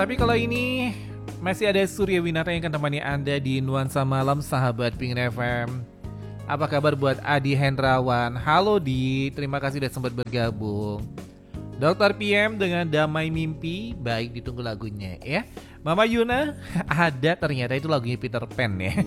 Tapi kalau ini masih ada Surya Winata yang akan temani Anda di Nuansa Malam Sahabat Pingin FM. Apa kabar buat Adi Hendrawan? Halo Di, terima kasih sudah sempat bergabung. Dr. PM dengan Damai Mimpi, baik ditunggu lagunya ya. Mama Yuna, ada ternyata itu lagunya Peter Pan ya.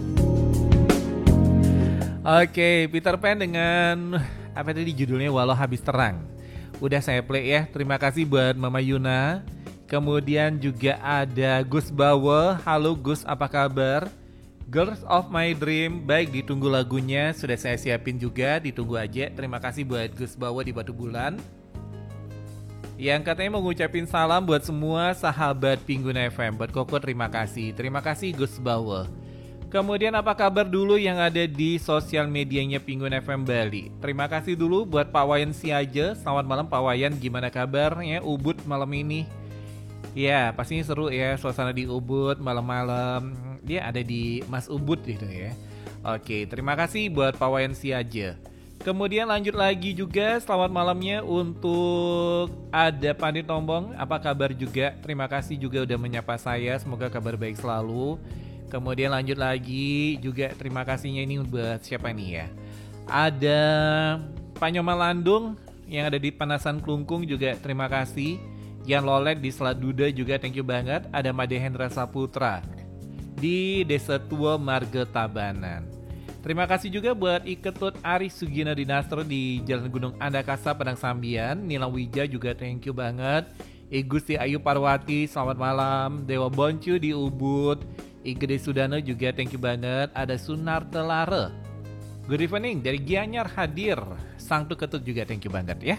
Oke, Peter Pan dengan apa tadi judulnya Walau Habis Terang. Udah saya play ya, terima kasih buat Mama Yuna. Kemudian juga ada Gus Bawo, halo Gus apa kabar? Girls of My Dream, baik ditunggu lagunya, sudah saya siapin juga, ditunggu aja. Terima kasih buat Gus Bawo di Batu Bulan. Yang katanya mau ngucapin salam buat semua sahabat Pinggun FM. Buat Koko terima kasih Gus Bawo. Kemudian apa kabar dulu yang ada di sosial medianya Pinggun FM Bali. Terima kasih dulu buat Pak Wayan Siaja. Selamat malam Pak Wayan, gimana kabarnya Ubud malam ini? Ya pastinya seru ya suasana di Ubud malam-malam. Dia ada di Mas Ubud gitu ya. Oke, terima kasih buat Pak Wayan Siaja. Kemudian lanjut lagi juga selamat malamnya untuk ada Pandit Tombong. Apa kabar juga? Terima kasih juga udah menyapa saya. Semoga kabar baik selalu. Kemudian lanjut lagi juga terima kasihnya ini buat siapa nih ya? Ada Pak Nyoma Landung yang ada di Panasan Klungkung juga terima kasih. Yan Lolet di Selat Duda juga thank you banget. Ada Made Hendra Saputra di Desa Tua Marga Tabanan. Terima kasih juga buat Iketut Aris Sugina Dinastro di Jalan Gunung Andakasa Padang Sambian. Nila Wija juga thank you banget. Gusti Ayu Parwati selamat malam. Dewa Boncu di Ubud. Gede Sudano juga thank you banget. Ada Sunar Telare. Good evening dari Gianyar hadir. Sang Tuketut juga thank you banget ya.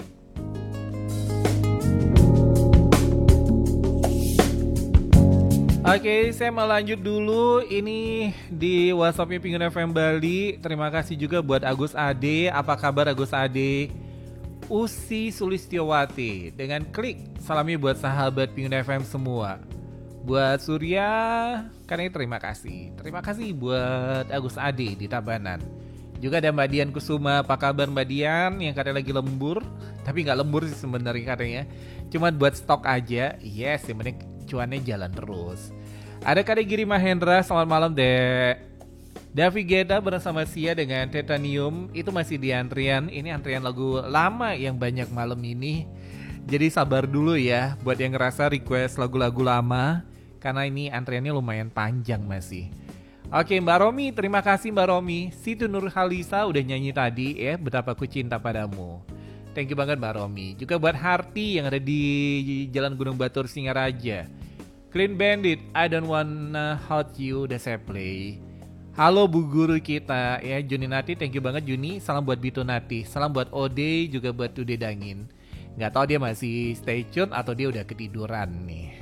Oke, saya mau lanjut dulu ini di WhatsAppnya Pinggun FM Bali. Terima kasih juga buat Agus Ade. Apa kabar Agus Ade? Usi Sulistiowati dengan klik salamnya buat sahabat Pinggun FM semua. Buat Surya, karena terima kasih. Terima kasih buat Agus Ade di Tabanan. Juga ada Mbak Dian Kusuma. Apa kabar Mbak Dian? Yang katanya lagi lembur, tapi nggak lembur sih sebenarnya katanya. Cuma buat stok aja. Yes, yang penting cuannya jalan terus. Ada Kade Giri Mahendra, selamat malam Dek. Davi Geta bersama Sia dengan Titanium. Itu masih di antrian. Ini antrian lagu lama yang banyak malam ini. Jadi sabar dulu ya buat yang ngerasa request lagu-lagu lama, karena ini antriannya lumayan panjang masih. Oke Mbak Romi, terima kasih Mbak Romi. Situ Nurhalisa udah nyanyi tadi ya, Betapa Ku Cinta Padamu. Thank you banget Mbak Romi. Juga buat Harti yang ada di Jalan Gunung Batur Singaraja. Clean Bandit, I Don't Wanna Hurt You, udah saya play. Halo Bu Guru kita ya, Juni Nati, thank you banget Juni. Salam buat Bito Nati, salam buat Ode, juga buat Tude Dangin. Gak tahu dia masih stay tune atau dia udah ketiduran nih.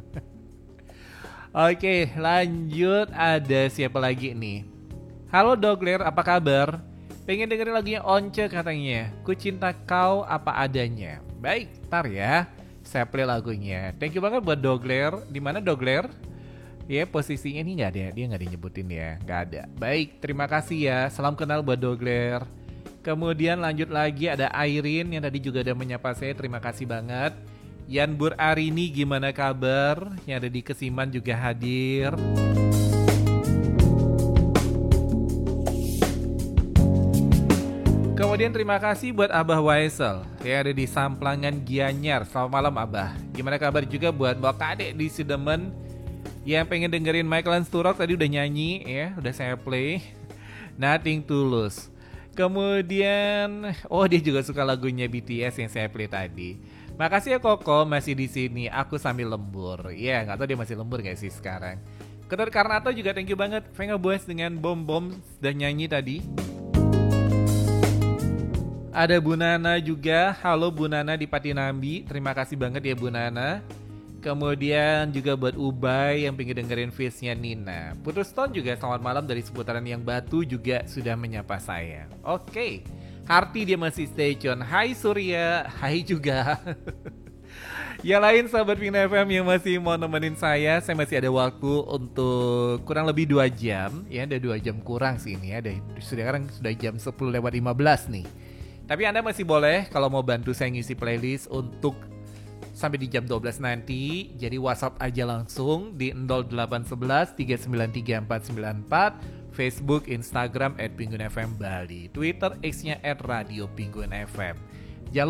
Oke, lanjut ada siapa lagi nih? Halo Dogler, apa kabar? Pengen dengerin lagunya Once katanya. Ku cinta kau apa adanya. Baik, ntar ya. Saya play lagunya. Thank you banget buat Dogler. Di mana Dogler? Ya posisinya ini nggak ada. Dia nggak dinyebutin ya. Nggak ada. Baik, terima kasih ya. Salam kenal buat Dogler. Kemudian lanjut lagi ada Airin yang tadi juga udah menyapa saya. Terima kasih banget. Yan Bur Arini gimana kabar? Yang ada di Kesiman juga hadir. Kemudian terima kasih buat Abah Waisel yang ada di Samplangan Gianyar. Selamat malam Abah. Gimana kabar juga buat Mbak Kade di Sidemen yang pengen dengerin Michael Sturrock tadi udah nyanyi ya, udah saya play. Nothing Tulus. Kemudian dia juga suka lagunya BTS yang saya play tadi. Makasih ya Koko masih di sini. Aku sambil lembur. Ya, nggak tahu dia masih lembur nggak sih sekarang. Ketut Karnato juga thank you banget. Venga Boys dengan Bom Bom sudah nyanyi tadi. Ada Bu Nana juga. Halo Bu Nana di Patinambi. Terima kasih banget ya Bu Nana. Kemudian juga buat Ubay yang pengen dengerin face-nya Nina. Putus Stone juga selamat malam dari seputaran yang Batu juga sudah menyapa saya. Oke. Harti dia masih stay tune. Hai Surya. Hai juga. Yang lain sahabat Pinggun FM yang masih mau nemenin saya masih ada waktu untuk kurang lebih 2 jam. Ya ada 2 jam kurang sih ini ya. Sekarang sudah jam 10:15 nih. Tapi Anda masih boleh kalau mau bantu saya ngisi playlist untuk sampai di jam 12 nanti. Jadi WhatsApp aja langsung di 0811 393 494, Facebook, Instagram @pinguinfm Bali, Twitter X-nya @Radio Pinguin FM.